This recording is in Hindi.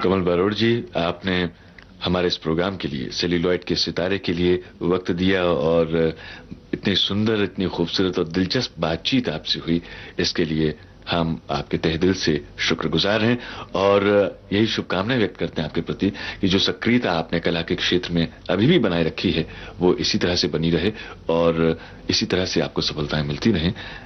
कमल बारोड़ जी, आपने हमारे इस प्रोग्राम के लिए, सेल्यूलॉइड के सितारे के लिए वक्त दिया और इतनी सुंदर, इतनी खूबसूरत और दिलचस्प बातचीत आपसे हुई, इसके लिए हम आपके तहे दिल से शुक्रगुजार हैं और यही शुभकामनाएं व्यक्त करते हैं आपके प्रति कि जो सक्रियता आपने कला के क्षेत्र में अभी भी बनाए रखी है वो इसी तरह से बनी रहे और इसी तरह से आपको सफलताएं मिलती रहें।